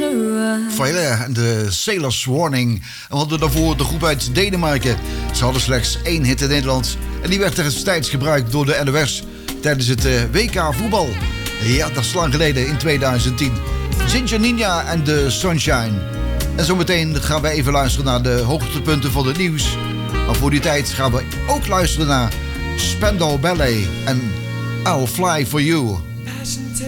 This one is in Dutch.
Violet en de Sailor's Warning. En we hadden daarvoor de groep uit Denemarken. Ze hadden slechts 1 hit in Nederland. En die werd destijds gebruikt door de NOS tijdens het WK voetbal. Ja, dat is lang geleden, in 2010. Ginger Ninja en de Sunshine. En zometeen gaan we even luisteren naar de hoogtepunten van het nieuws. Maar voor die tijd gaan we ook luisteren naar Spandau Ballet en I'll Fly For You.